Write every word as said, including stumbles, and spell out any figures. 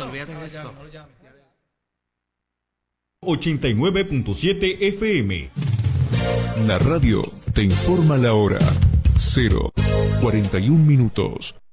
olvídate de eso. ochenta y nueve punto siete F M. La radio te informa la hora. cero cuarenta y un minutos.